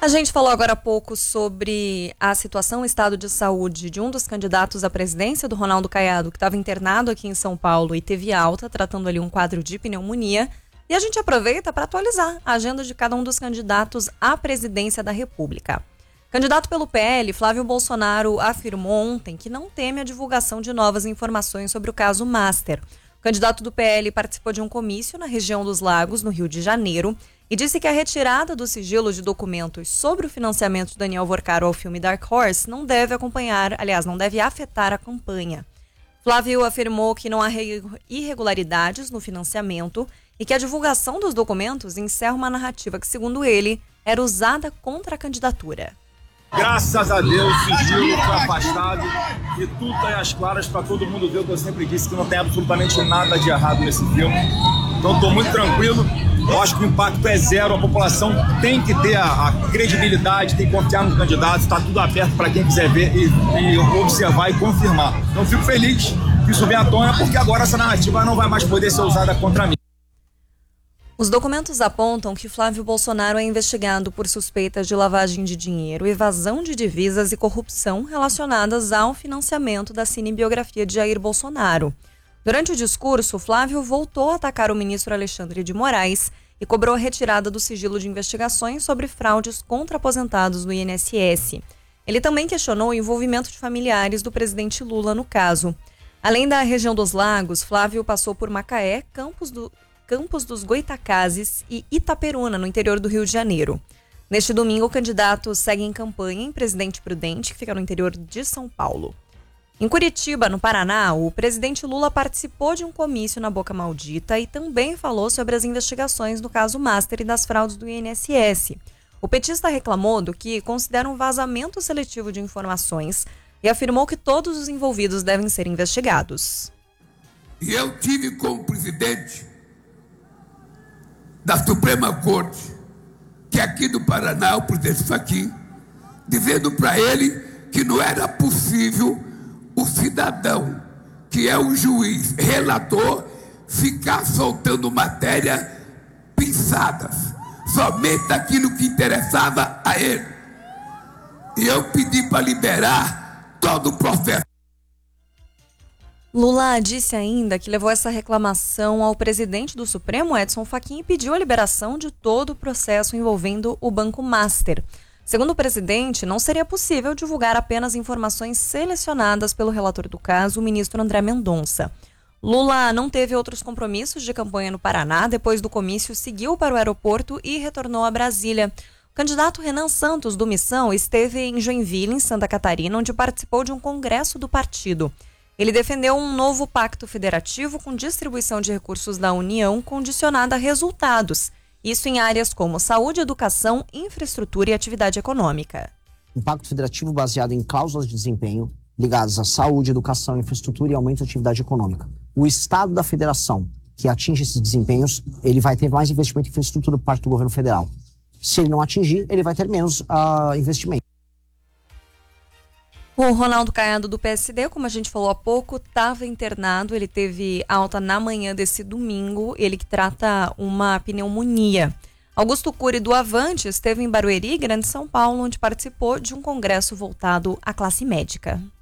A gente falou agora há pouco sobre a situação, o estado de saúde de um dos candidatos à presidência, do Ronaldo Caiado, que estava internado aqui em São Paulo e teve alta, tratando ali um quadro de pneumonia. E a gente aproveita para atualizar a agenda de cada um dos candidatos à presidência da República. Candidato pelo PL, Flávio Bolsonaro afirmou ontem que não teme a divulgação de novas informações sobre o caso Master. O candidato do PL participou de um comício na região dos Lagos, no Rio de Janeiro, e disse que a retirada do sigilo de documentos sobre o financiamento de Daniel Vorcaro ao filme Dark Horse não deve afetar a campanha. Flávio afirmou que não há irregularidades no financiamento e que a divulgação dos documentos encerra uma narrativa que, segundo ele, era usada contra a candidatura. Graças a Deus, o sigilo foi afastado e tudo está às claras para todo mundo ver o que eu sempre disse, que não tem absolutamente nada de errado nesse filme. Então estou muito tranquilo, eu acho que o impacto é zero, a população tem que ter a credibilidade, tem que confiar no candidato, está tudo aberto para quem quiser ver e observar e confirmar. Então fico feliz que isso venha à tona, porque agora essa narrativa não vai mais poder ser usada contra mim. Os documentos apontam que Flávio Bolsonaro é investigado por suspeitas de lavagem de dinheiro, evasão de divisas e corrupção relacionadas ao financiamento da cinebiografia de Jair Bolsonaro. Durante o discurso, Flávio voltou a atacar o ministro Alexandre de Moraes e cobrou a retirada do sigilo de investigações sobre fraudes contra aposentados do INSS. Ele também questionou o envolvimento de familiares do presidente Lula no caso. Além da região dos Lagos, Flávio passou por Macaé, Campos dos Goitacazes e Itaperuna, no interior do Rio de Janeiro. Neste domingo, o candidato segue em campanha em Presidente Prudente, que fica no interior de São Paulo. Em Curitiba, no Paraná, o presidente Lula participou de um comício na Boca Maldita e também falou sobre as investigações do caso Master e das fraudes do INSS. O petista reclamou do que considera um vazamento seletivo de informações e afirmou que todos os envolvidos devem ser investigados. E eu tive como presidente da Suprema Corte, que aqui do Paraná, o presidente Fachin, dizendo para ele que não era possível o cidadão, que é o juiz relator, ficar soltando matéria pinçadas, somente aquilo que interessava a ele. E eu pedi para liberar todo o processo. Lula disse ainda que levou essa reclamação ao presidente do Supremo, Edson Fachin, e pediu a liberação de todo o processo envolvendo o Banco Master. Segundo o presidente, não seria possível divulgar apenas informações selecionadas pelo relator do caso, o ministro André Mendonça. Lula não teve outros compromissos de campanha no Paraná. Depois do comício, seguiu para o aeroporto e retornou a Brasília. O candidato Renan Santos, do Missão, esteve em Joinville, em Santa Catarina, onde participou de um congresso do partido. Ele defendeu um novo pacto federativo com distribuição de recursos da União condicionada a resultados. Isso em áreas como saúde, educação, infraestrutura e atividade econômica. Um pacto federativo baseado em cláusulas de desempenho ligadas à saúde, educação, infraestrutura e aumento da atividade econômica. O Estado da Federação que atinge esses desempenhos, ele vai ter mais investimento em infraestrutura por parte do governo federal. Se ele não atingir, ele vai ter menos investimento. O Ronaldo Caiado, do PSD, como a gente falou há pouco, estava internado. Ele teve alta na manhã desse domingo, ele que trata uma pneumonia. Augusto Cury, do Avante, esteve em Barueri, Grande São Paulo, onde participou de um congresso voltado à classe médica.